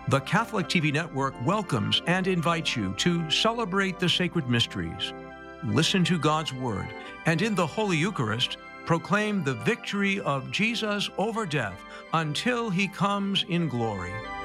The Catholic TV Network welcomes and invites you to celebrate the sacred mysteries, listen to God's Word, and in the Holy Eucharist, proclaim the victory of Jesus over death until he comes in glory.